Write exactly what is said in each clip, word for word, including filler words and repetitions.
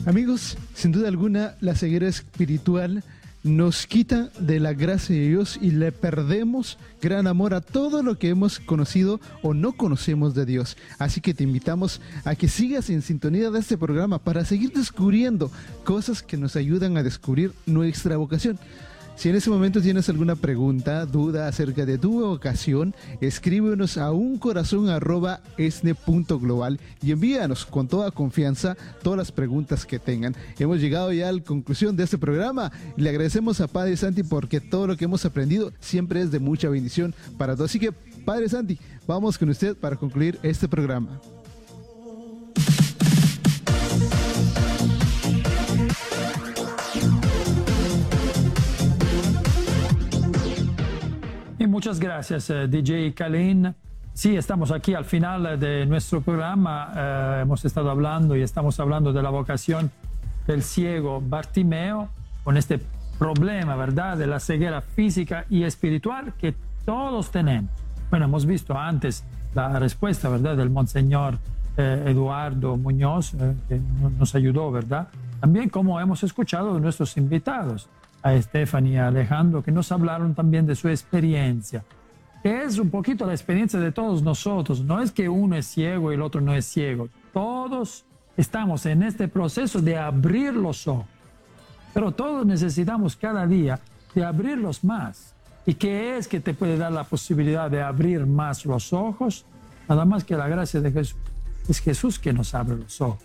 Amigos, sin duda alguna, la ceguera espiritual nos quita de la gracia de Dios y le perdemos gran amor a todo lo que hemos conocido o no conocemos de Dios. Así que te invitamos a que sigas en sintonía de este programa para seguir descubriendo cosas que nos ayudan a descubrir nuestra vocación. Si en ese momento tienes alguna pregunta, duda acerca de tu vocación, escríbenos a uncorazon arroba esne punto global y envíanos con toda confianza todas las preguntas que tengan. Hemos llegado ya a la conclusión de este programa y le agradecemos a Padre Santi porque todo lo que hemos aprendido siempre es de mucha bendición para todos. Así que, Padre Santi, vamos con usted para concluir este programa. Muchas gracias, eh, D J Khalin. Sí, estamos aquí al final de nuestro programa. Eh, hemos estado hablando y estamos hablando de la vocación del ciego Bartimeo con este problema, ¿verdad?, de la ceguera física y espiritual que todos tenemos. Bueno, hemos visto antes la respuesta, ¿verdad?, del Monseñor eh, Eduardo Muñoz, eh, que nos ayudó, ¿verdad? También como hemos escuchado de nuestros invitados, a Stephanie y a Alejandro, que nos hablaron también de su experiencia, que es un poquito la experiencia de todos nosotros. No es que uno es ciego y el otro no es ciego. Todos estamos en este proceso de abrir los ojos, pero todos necesitamos cada día de abrirlos más. ¿Y qué es que te puede dar la posibilidad de abrir más los ojos? Nada más que la gracia de Jesús. Es Jesús que nos abre los ojos.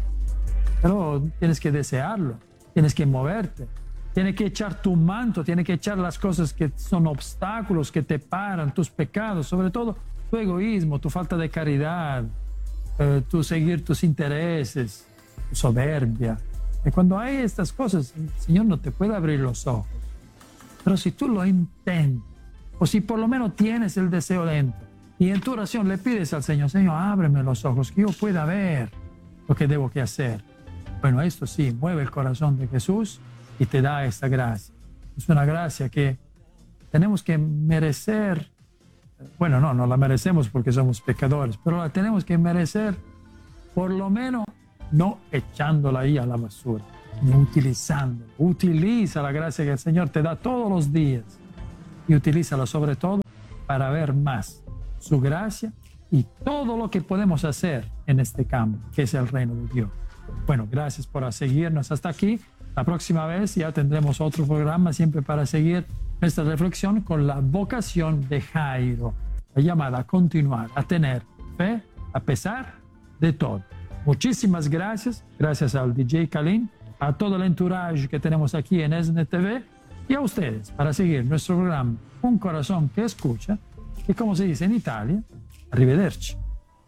Pero tienes que desearlo, tienes que moverte. Tienes que echar tu manto, tienes que echar las cosas que son obstáculos, que te paran, tus pecados, sobre todo tu egoísmo, tu falta de caridad, eh, tu seguir tus intereses, tu soberbia. Y cuando hay estas cosas, el Señor no te puede abrir los ojos. Pero si tú lo intentas, o si por lo menos tienes el deseo dentro, y en tu oración le pides al Señor, Señor, ábreme los ojos, que yo pueda ver lo que debo que hacer. Bueno, esto sí, mueve el corazón de Jesús y te da esta gracia. Es una gracia que tenemos que merecer. Bueno, no, no la merecemos porque somos pecadores, pero la tenemos que merecer por lo menos no echándola ahí a la basura, sino utilizándola. Utiliza la gracia que el Señor te da todos los días y utilízala sobre todo para ver más su gracia y todo lo que podemos hacer en este campo, que es el reino de Dios. Bueno, gracias por seguirnos hasta aquí. La próxima vez ya tendremos otro programa siempre para seguir nuestra reflexión con la vocación de Jairo, la llamada a continuar, a tener fe a pesar de todo. Muchísimas gracias, gracias al D J Khalin, a todo el entourage que tenemos aquí en ESNE T V y a ustedes para seguir nuestro programa Un Corazón que Escucha y, como se dice en Italia, arrivederci.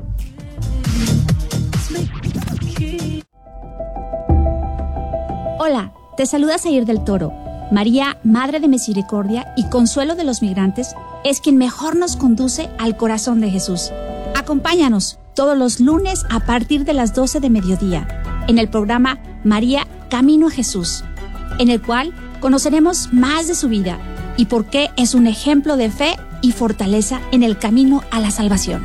Hola, te saluda Zair del Toro. María, Madre de Misericordia y Consuelo de los Migrantes, es quien mejor nos conduce al corazón de Jesús. Acompáñanos todos los lunes a partir de las doce de mediodía en el programa María, Camino a Jesús, en el cual conoceremos más de su vida y por qué es un ejemplo de fe y fortaleza en el camino a la salvación.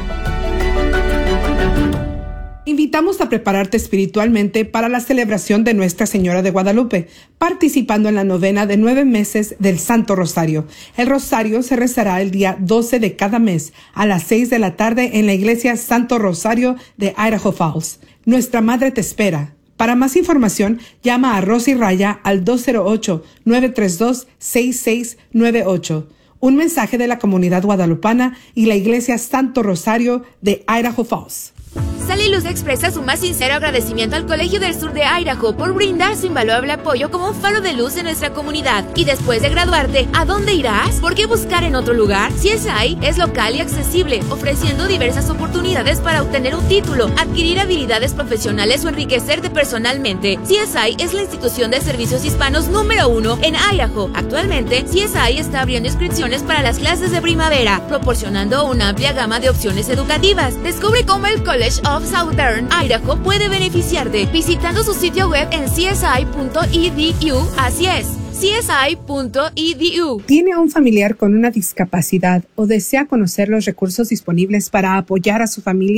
Invitamos a prepararte espiritualmente para la celebración de Nuestra Señora de Guadalupe, participando en la novena de nueve meses del Santo Rosario. El Rosario se rezará el día doce de cada mes a las seis de la tarde en la iglesia Santo Rosario de Idaho Falls. Nuestra Madre te espera. Para más información, llama a Rosy Raya al dos cero ocho, nueve tres dos, seis seis nueve ocho. Un mensaje de la comunidad guadalupana y la iglesia Santo Rosario de Idaho Falls. Sal y Luz expresa su más sincero agradecimiento al Colegio del Sur de Idaho por brindar su invaluable apoyo como un faro de luz en nuestra comunidad. Y después de graduarte, ¿a dónde irás? ¿Por qué buscar en otro lugar? C S I es local y accesible, ofreciendo diversas oportunidades para obtener un título, adquirir habilidades profesionales o enriquecerte personalmente. C S I es la institución de servicios hispanos número uno en Idaho. Actualmente, C S I está abriendo inscripciones para las clases de primavera, proporcionando una amplia gama de opciones educativas. Descubre cómo el College of Southern Idaho puede beneficiarte visitando su sitio web en c s i punto e d u. Así es, c s i punto e d u. ¿Tiene a un familiar con una discapacidad o desea conocer los recursos disponibles para apoyar a su familia?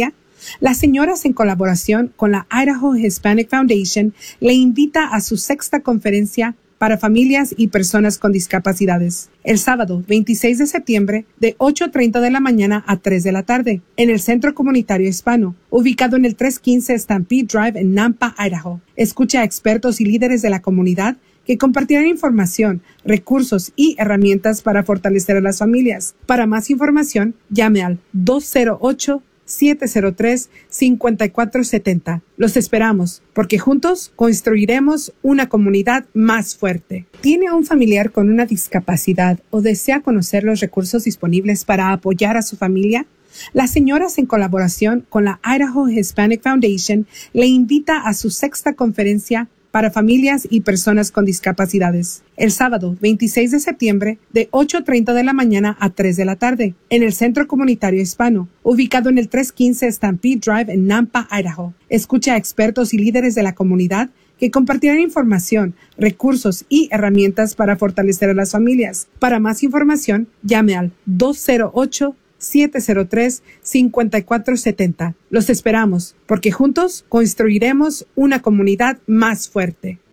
Las señoras, en colaboración con la Idaho Hispanic Foundation, le invita a su sexta conferencia para familias y personas con discapacidades, el sábado veintiséis de septiembre de ocho treinta de la mañana a tres de la tarde, en el Centro Comunitario Hispano, ubicado en el trescientos quince Stampede Drive en Nampa, Idaho. Escucha a expertos y líderes de la comunidad que compartirán información, recursos y herramientas para fortalecer a las familias. Para más información, llame al dos cero ocho, siete cero tres, cinco cuatro siete cero. Los esperamos, porque juntos construiremos una comunidad más fuerte. ¿Tiene un familiar con una discapacidad o desea conocer los recursos disponibles para apoyar a su familia? Las señoras, en colaboración con la Idaho Hispanic Foundation, le invita a su sexta conferencia para familias y personas con discapacidades, el sábado veintiséis de septiembre de ocho treinta de la mañana a tres de la tarde, en el Centro Comunitario Hispano, ubicado en el trescientos quince Stampede Drive en Nampa, Idaho. Escucha a expertos y líderes de la comunidad que compartirán información, recursos y herramientas para fortalecer a las familias. Para más información, llame al dos cero ocho, siete cero tres, cinco cuatro siete cero. Los esperamos, porque juntos construiremos una comunidad más fuerte.